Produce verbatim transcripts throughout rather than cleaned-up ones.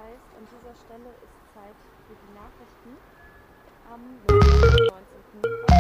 heißt, an dieser Stelle ist Zeit für die Nachrichten am neunzehnten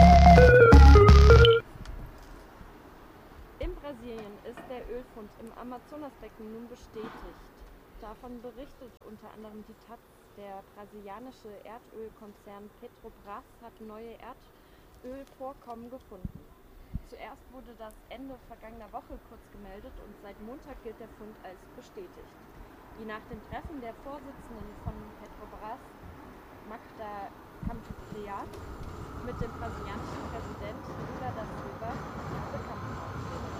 In Brasilien ist der Ölfund im Amazonasbecken nun bestätigt. Davon berichtet unter anderem die Taz. Der brasilianische Erdölkonzern Petrobras hat neue Erdölvorkommen gefunden. Zuerst wurde das Ende vergangener Woche kurz gemeldet und seit Montag gilt der Fund als bestätigt. Die nach dem Treffen der Vorsitzenden von Petrobras, Magda Campos, mit dem brasilianischen Präsident Lula da Silva bekannt gemacht.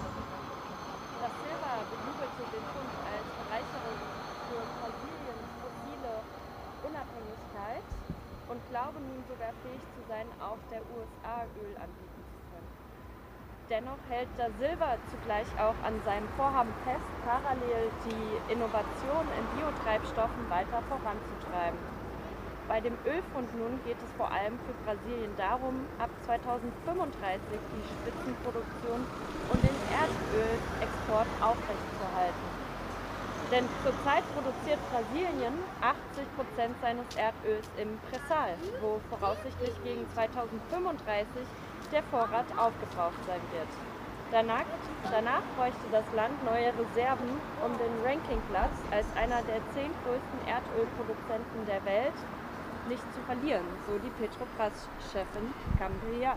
Da Silva bejubelte den Fund als Bereicherung für Brasiliens fossile Unabhängigkeit und glaube nun sogar fähig zu sein, auch der U S A Öl anbieten zu können. Dennoch hält da Silva zugleich auch an seinem Vorhaben fest, parallel die Innovation in Biotreibstoffen weiter voranzutreiben. Bei dem Ölfund nun geht es vor allem für Brasilien darum, ab zweitausendfünfunddreißig die Spitzenproduktion und den Erdölexport aufrechtzuerhalten. Denn zurzeit produziert Brasilien achtzig Prozent seines Erdöls im Prä-Sal, wo voraussichtlich gegen zweitausendfünfunddreißig der Vorrat aufgebraucht sein wird. Danach, danach bräuchte das Land neue Reserven, um den Rankingplatz als einer der zehn größten Erdölproduzenten der Welt nicht zu verlieren, so die Petrobras-Chefin Cambria.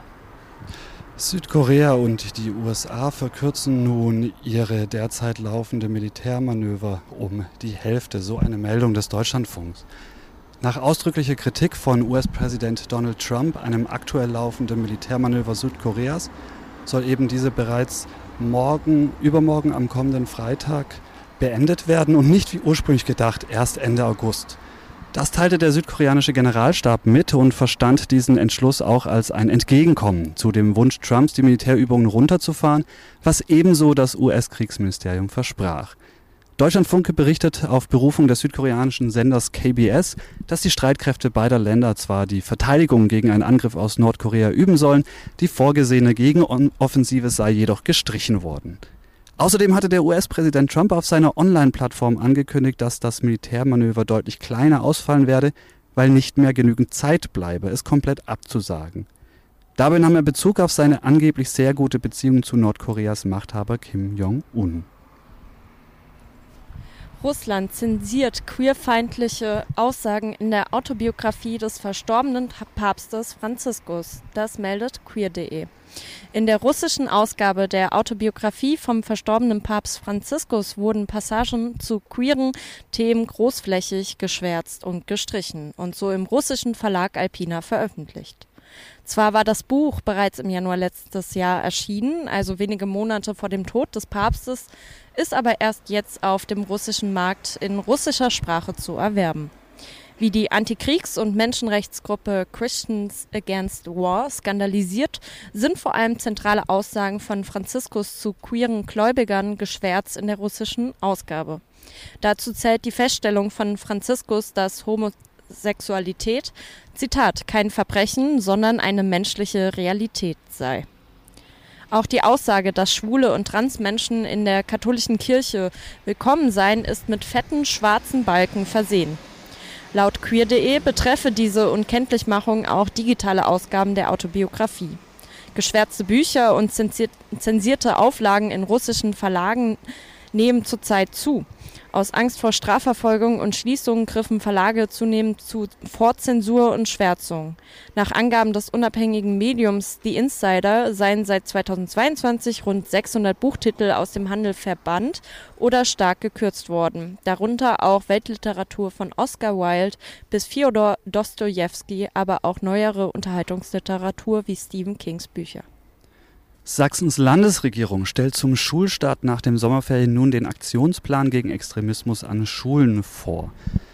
Südkorea und die U S A verkürzen nun ihre derzeit laufende Militärmanöver um die Hälfte, so eine Meldung des Deutschlandfunks. Nach ausdrücklicher Kritik von U S-Präsident Donald Trump, einem aktuell laufenden Militärmanöver Südkoreas, soll eben diese bereits morgen, übermorgen am kommenden Freitag beendet werden und nicht wie ursprünglich gedacht erst Ende August. Das teilte der südkoreanische Generalstab mit und verstand diesen Entschluss auch als ein Entgegenkommen zu dem Wunsch Trumps, die Militärübungen runterzufahren, was ebenso das U S-Kriegsministerium versprach. Deutschlandfunk berichtet auf Berufung des südkoreanischen Senders K B S, dass die Streitkräfte beider Länder zwar die Verteidigung gegen einen Angriff aus Nordkorea üben sollen, die vorgesehene Gegenoffensive sei jedoch gestrichen worden. Außerdem hatte der U S-Präsident Trump auf seiner Online-Plattform angekündigt, dass das Militärmanöver deutlich kleiner ausfallen werde, weil nicht mehr genügend Zeit bleibe, es komplett abzusagen. Dabei nahm er Bezug auf seine angeblich sehr gute Beziehung zu Nordkoreas Machthaber Kim Jong-un. Russland zensiert queerfeindliche Aussagen in der Autobiografie des verstorbenen Papstes Franziskus. Das meldet queer punkt de. In der russischen Ausgabe der Autobiografie vom verstorbenen Papst Franziskus wurden Passagen zu queeren Themen großflächig geschwärzt und gestrichen und so im russischen Verlag Alpina veröffentlicht. Zwar war das Buch bereits im Januar letztes Jahr erschienen, also wenige Monate vor dem Tod des Papstes, ist aber erst jetzt auf dem russischen Markt in russischer Sprache zu erwerben. Wie die Antikriegs- und Menschenrechtsgruppe Christians Against War skandalisiert, sind vor allem zentrale Aussagen von Franziskus zu queeren Gläubigern geschwärzt in der russischen Ausgabe. Dazu zählt die Feststellung von Franziskus, dass Homosexualität, Zitat, kein Verbrechen, sondern eine menschliche Realität sei. Auch die Aussage, dass schwule und Transmenschen in der katholischen Kirche willkommen seien, ist mit fetten schwarzen Balken versehen. Laut queer punkt de betreffe diese Unkenntlichmachung auch digitale Ausgaben der Autobiografie. Geschwärzte Bücher und zensierte Auflagen in russischen Verlagen nehmen zurzeit zu. Aus Angst vor Strafverfolgung und Schließungen griffen Verlage zunehmend zu Vorzensur und Schwärzung. Nach Angaben des unabhängigen Mediums The Insider seien seit zweitausendzweiundzwanzig rund sechshundert Buchtitel aus dem Handel verbannt oder stark gekürzt worden. Darunter auch Weltliteratur von Oscar Wilde bis Fjodor Dostojewski, aber auch neuere Unterhaltungsliteratur wie Stephen Kings Bücher. Sachsens Landesregierung stellt zum Schulstart nach dem Sommerferien nun den Aktionsplan gegen Extremismus an Schulen vor.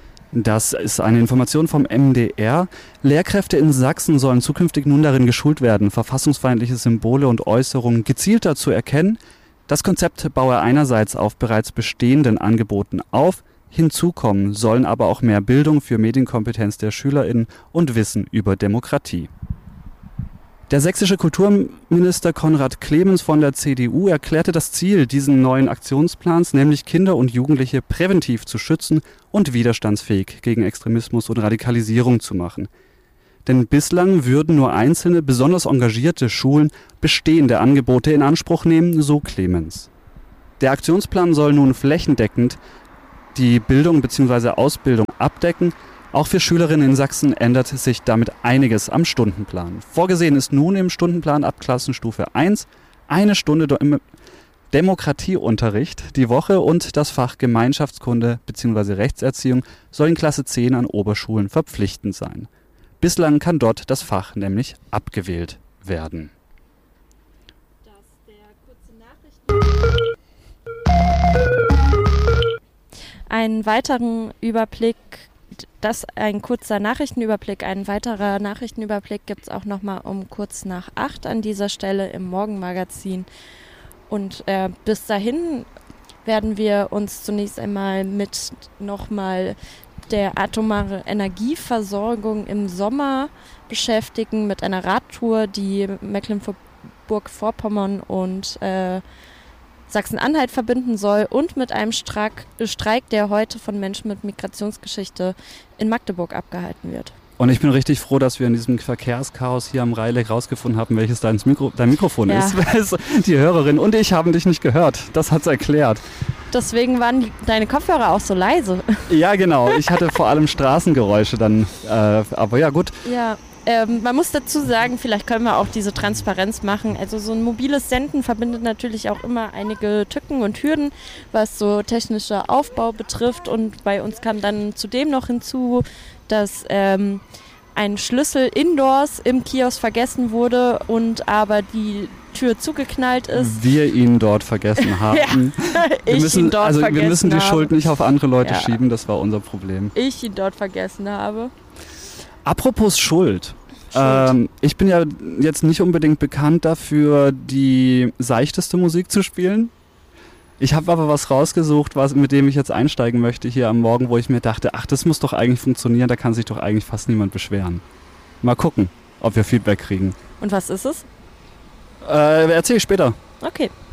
Das ist eine Information vom M D R. Lehrkräfte in Sachsen sollen zukünftig nun darin geschult werden, verfassungsfeindliche Symbole und Äußerungen gezielter zu erkennen. Das Konzept baue einerseits auf bereits bestehenden Angeboten auf, hinzukommen sollen aber auch mehr Bildung für Medienkompetenz der SchülerInnen und Wissen über Demokratie. Der sächsische Kulturminister Konrad Clemens von der C D U erklärte das Ziel diesen neuen Aktionsplans, nämlich Kinder und Jugendliche präventiv zu schützen und widerstandsfähig gegen Extremismus und Radikalisierung zu machen. Denn bislang würden nur einzelne, besonders engagierte Schulen bestehende Angebote in Anspruch nehmen, so Clemens. Der Aktionsplan soll nun flächendeckend die Bildung bzw. Ausbildung abdecken. Auch für Schülerinnen in Sachsen ändert sich damit einiges am Stundenplan. Vorgesehen ist nun im Stundenplan ab Klassenstufe eins eine Stunde Demokratieunterricht die Woche und das Fach Gemeinschaftskunde bzw. Rechtserziehung soll in Klasse zehn an Oberschulen verpflichtend sein. Bislang kann dort das Fach nämlich abgewählt werden. Einen weiteren Überblick, das ein kurzer Nachrichtenüberblick, ein weiterer Nachrichtenüberblick gibt es auch nochmal um kurz nach acht an dieser Stelle im Morgenmagazin. Und äh, bis dahin werden wir uns zunächst einmal mit nochmal der atomaren Energieversorgung im Sommer beschäftigen, mit einer Radtour, die Mecklenburg-Vorpommern und äh, Sachsen-Anhalt verbinden soll und mit einem Streik, Streik, der heute von Menschen mit Migrationsgeschichte in Magdeburg abgehalten wird. Und ich bin richtig froh, dass wir in diesem Verkehrschaos hier am Rheinleck rausgefunden haben, welches dein, Mikro, dein Mikrofon ja. ist. Die Hörerin und ich haben dich nicht gehört. Das hat's erklärt. Deswegen waren die, deine Kopfhörer auch so leise. Ja, genau. Ich hatte vor allem Straßengeräusche dann. Äh, aber ja, gut. Ja, ähm, man muss dazu sagen, vielleicht können wir auch diese Transparenz machen. Also so ein mobiles Senden verbindet natürlich auch immer einige Tücken und Hürden, was so technischer Aufbau betrifft. Und bei uns kam dann zudem noch hinzu, dass ähm, ein Schlüssel indoors im Kiosk vergessen wurde und aber die Tür zugeknallt ist. Wir ihn dort vergessen haben. Ja, wir ich müssen, ihn dort also vergessen wir müssen die habe. Schuld nicht auf andere Leute Ja. schieben, das war unser Problem. Ich ihn dort vergessen habe. Apropos Schuld. Schuld. Ähm, ich bin ja jetzt nicht unbedingt bekannt dafür, die seichteste Musik zu spielen. Ich habe aber was rausgesucht, was, mit dem ich jetzt einsteigen möchte hier am Morgen, wo ich mir dachte, ach, das muss doch eigentlich funktionieren, da kann sich doch eigentlich fast niemand beschweren. Mal gucken, ob wir Feedback kriegen. Und was ist es? Äh, erzähl ich später. Okay.